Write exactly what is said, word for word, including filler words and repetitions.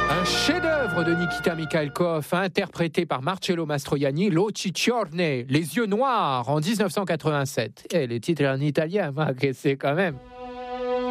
Un chef-d'œuvre de Nikita Mikhalkov, interprété par Marcello Mastroianni, L'Occhi Ciorne, Les Yeux Noirs, en dix-neuf cent quatre-vingt-sept. Et les titres en italien, ma, que c'est quand même.